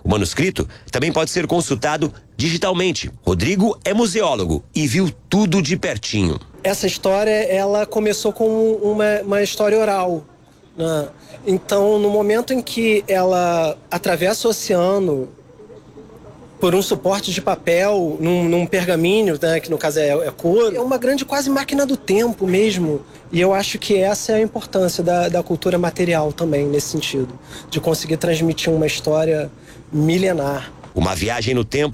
O manuscrito também pode ser consultado digitalmente. Rodrigo é museólogo e viu tudo de pertinho. Essa história, ela começou como uma história oral, né? Então, no momento em que ela atravessa o oceano por um suporte de papel, num pergaminho, né, que no caso é couro, é uma grande quase máquina do tempo mesmo. E eu acho que essa é a importância da cultura material também, nesse sentido, de conseguir transmitir uma história milenar. Uma viagem no tempo